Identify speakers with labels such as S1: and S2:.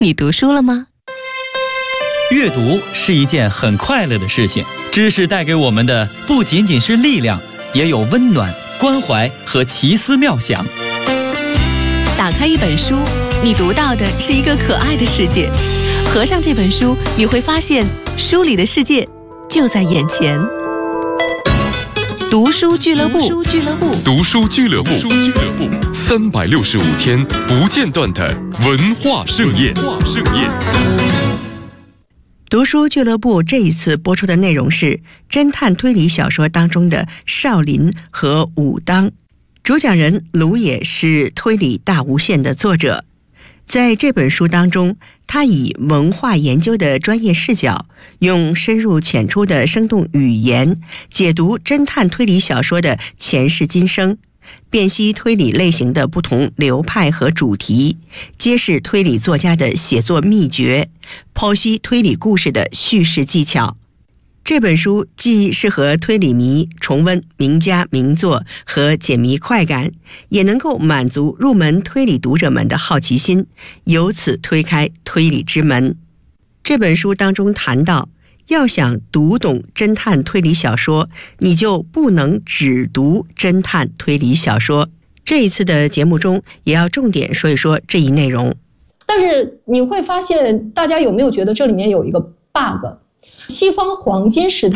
S1: 你读书了吗？
S2: 阅读是一件很快乐的事情，知识带给我们的不仅仅是力量，也有温暖、关怀和奇思妙想。
S1: 打开一本书，你读到的是一个可爱的世界；合上这本书，你会发现书里的世界就在眼前。读书俱乐部
S3: ，365天不间断的文化盛宴。
S4: 读书俱乐部这一次播出的内容是侦探推理小说当中的少林和武当。主讲人卢也是推理大无限的作者，在这本书当中，他以文化研究的专业视角，用深入浅出的生动语言，解读侦探推理小说的前世今生，辨析推理类型的不同流派和主题，揭示推理作家的写作秘诀，剖析推理故事的叙事技巧。这本书既适合推理迷重温名家名作和解谜快感，也能够满足入门推理读者们的好奇心，由此推开推理之门。这本书当中谈到，要想读懂侦探推理小说，你就不能只读侦探推理小说。这一次的节目中也要重点说一说这一内容。
S5: 但是你会发现，大家有没有觉得这里面有一个 bug？ 西方黄金时代